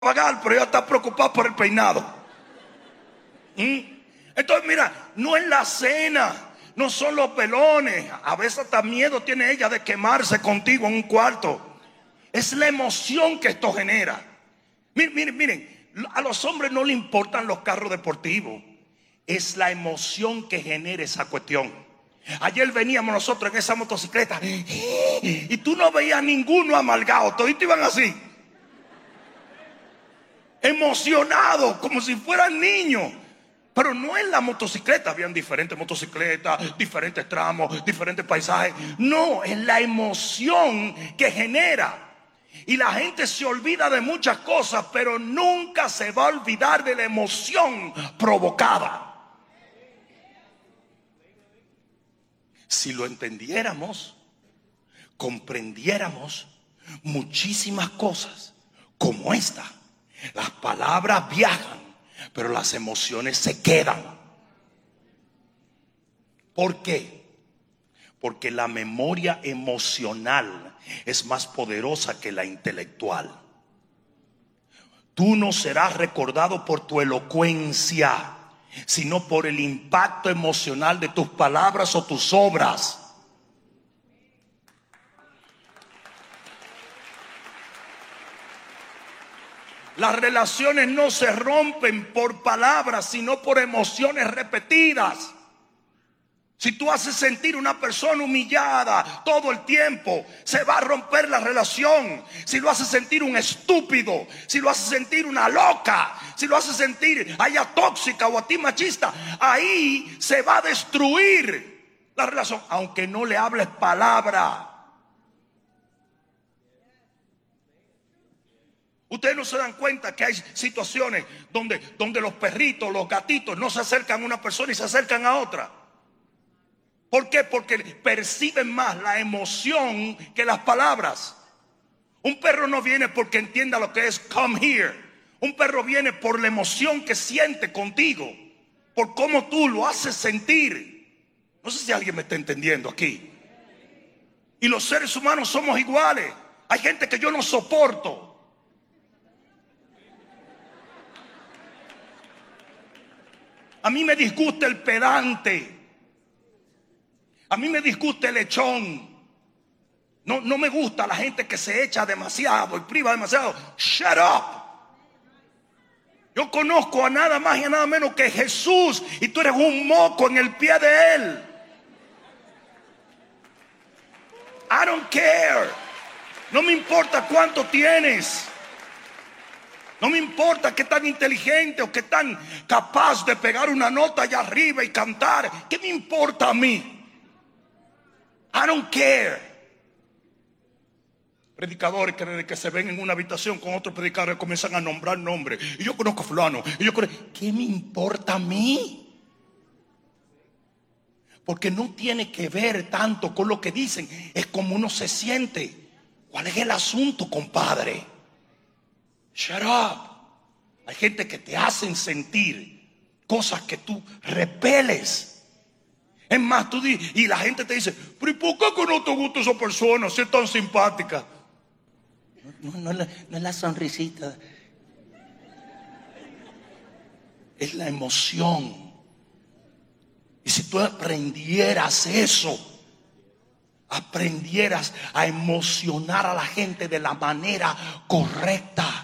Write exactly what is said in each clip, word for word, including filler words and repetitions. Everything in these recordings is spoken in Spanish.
pagar, pero ella está preocupada por el peinado. ¿Mm? Entonces mira, no es la cena, no son los pelones. A veces hasta miedo tiene ella de quemarse contigo en un cuarto. Es la emoción que esto genera. Miren, miren, miren, a los hombres no le importan los carros deportivos. Es la emoción que genera esa cuestión. Ayer veníamos nosotros en esa motocicleta y tú no veías ninguno amargado, todos iban así, emocionados, como si fueran niños. Pero no en la motocicleta, habían diferentes motocicletas, diferentes tramos, diferentes paisajes. No, es la emoción que genera. Y la gente se olvida de muchas cosas, pero nunca se va a olvidar de la emoción provocada. Si lo entendiéramos, comprendiéramos muchísimas cosas como esta. Las palabras viajan, pero las emociones se quedan. ¿Por qué? Porque la memoria emocional es más poderosa que la intelectual. Tú no serás recordado por tu elocuencia, sino por el impacto emocional de tus palabras o tus obras. Las relaciones no se rompen por palabras, sino por emociones repetidas. Si tú haces sentir a una persona humillada todo el tiempo, se va a romper la relación. Si lo haces sentir un estúpido, si lo haces sentir una loca, si lo haces sentir a ella tóxica o a ti machista, ahí se va a destruir la relación, aunque no le hables palabra. Ustedes no se dan cuenta que hay situaciones donde, donde los perritos, los gatitos no se acercan a una persona y se acercan a otra. ¿Por qué? Porque perciben más la emoción que las palabras. Un perro no viene porque entienda lo que es come here. Un perro viene por la emoción que siente contigo, por cómo tú lo haces sentir. No sé si alguien me está entendiendo aquí. Y los seres humanos somos iguales. Hay gente que yo no soporto. A mí me disgusta el pedante. A mí me disgusta el echón. No, no me gusta la gente que se echa demasiado y priva demasiado. Shut up. Yo conozco a nada más y a nada menos que Jesús, y tú eres un moco en el pie de Él. I don't care. No me importa cuánto tienes. No me importa qué tan inteligente o qué tan capaz de pegar una nota allá arriba y cantar. ¿Qué me importa a mí? I don't care. Predicadores que desde que se ven en una habitación con otros predicadores comienzan a nombrar nombres. Y yo conozco a fulano. Y yo conozco... ¿Qué me importa a mí? Porque no tiene que ver tanto con lo que dicen. Es como uno se siente. ¿Cuál es el asunto, compadre? Shut up. Hay gente que te hacen sentir cosas que tú repeles. Es más, tú dices, y la gente te dice, pero ¿y por qué que no te gusta esa persona si es tan simpática? No, no, no, no, no es la sonrisita. Es la emoción. Y si tú aprendieras eso, aprendieras a emocionar a la gente de la manera correcta.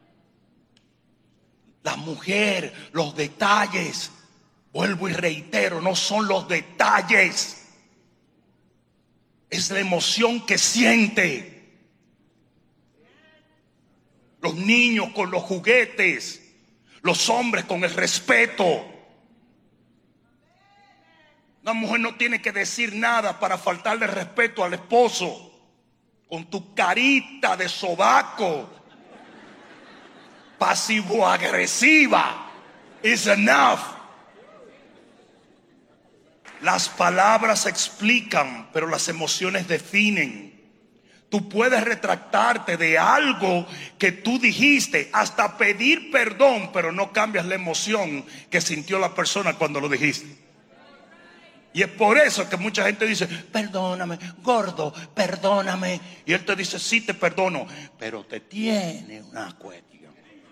La mujer, los detalles, vuelvo y reitero, no son los detalles, es la emoción que siente. Los niños con los juguetes, los hombres con el respeto. Una mujer no tiene que decir nada para faltarle respeto al esposo. Con tu carita de sobaco pasivo-agresiva is enough. Las palabras explican, pero las emociones definen. Tú puedes retractarte de algo que tú dijiste, hasta pedir perdón, pero no cambias la emoción que sintió la persona cuando lo dijiste. Y es por eso que mucha gente dice, perdóname, gordo, perdóname. Y él te dice, sí te perdono, pero te tiene una cuestión.